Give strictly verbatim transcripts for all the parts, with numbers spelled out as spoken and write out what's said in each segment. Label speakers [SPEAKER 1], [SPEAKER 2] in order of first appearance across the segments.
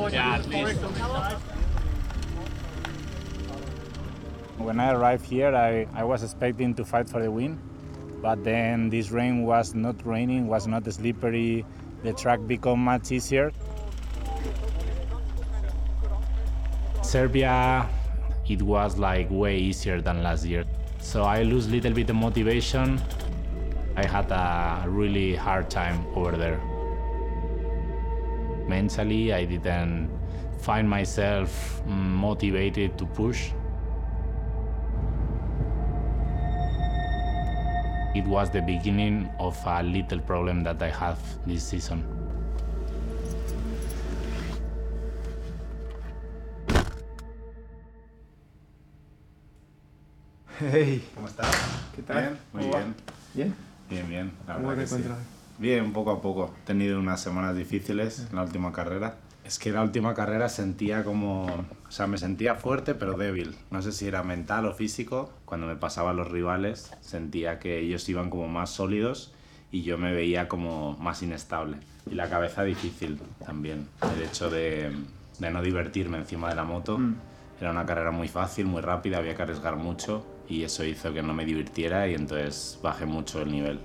[SPEAKER 1] Yeah, at least.
[SPEAKER 2] When I arrived here, I, I was expecting to fight for the win, but then this rain was not raining, was not slippery, the track became much easier. Serbia, it was like way easier than last year. So I lose a little bit of motivation. I had a really hard time over there. Mentally, I didn't find myself motivated to push. It was the beginning of a little problem that I have this season.
[SPEAKER 3] Hey,
[SPEAKER 4] ¿Cómo estás?
[SPEAKER 3] ¿qué tal?
[SPEAKER 4] Bien, muy
[SPEAKER 3] ¿Cómo va?
[SPEAKER 4] bien.
[SPEAKER 3] ¿Bien?
[SPEAKER 4] Bien, bien. La
[SPEAKER 3] ¿Cómo
[SPEAKER 4] verdad
[SPEAKER 3] te
[SPEAKER 4] que sí.
[SPEAKER 3] encuentras?
[SPEAKER 4] Bien, poco a poco. He tenido unas semanas difíciles en la última carrera. Es que en la última carrera sentía como... O sea, me sentía fuerte pero débil. No sé si era mental o físico. Cuando me pasaban los rivales sentía que ellos iban como más sólidos y yo me veía como más inestable. Y la cabeza difícil también. El hecho de, de no divertirme encima de la moto.
[SPEAKER 3] Mm.
[SPEAKER 4] Era una carrera muy fácil, muy rápida, había que arriesgar mucho y eso hizo que no me divirtiera y entonces bajé mucho el nivel.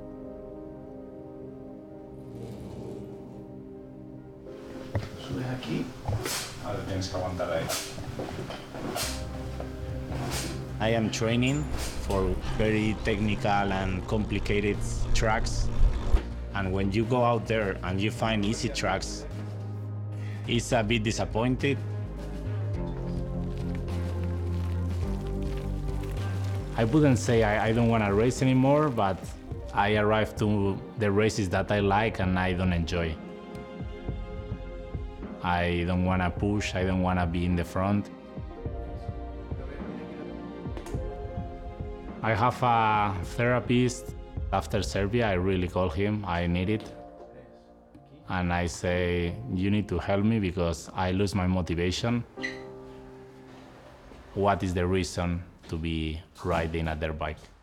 [SPEAKER 3] Subes aquí.
[SPEAKER 4] Ahora tienes que aguantar ahí.
[SPEAKER 2] I am training for very technical and complicated tracks. And when you go out there and you find easy tracks, it's a bit disappointed. I wouldn't say I, I don't want to race anymore, but I arrived to the races that I like and I don't enjoy. I don't want to push, I don't want to be in the front. I have a therapist. After Serbia, I really call him, I need it. And I say, you need to help me because I lose my motivation. What is the reason to be riding a dirt bike?